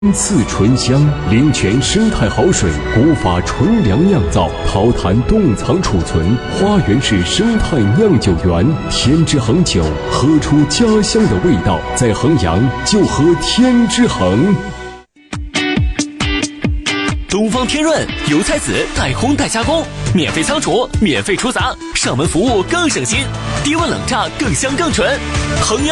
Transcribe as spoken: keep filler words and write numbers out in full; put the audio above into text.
次醇香，灵泉生态好水，古法纯粮酿造，陶坛冻藏储存，花园式生态酿酒园，天之恒酒，喝出家乡的味道。在衡阳就喝天之恒。 东方天润油菜籽代烘代加工，免费仓储，免费出杂，上门服务更省心，低温冷榨更香更纯。衡阳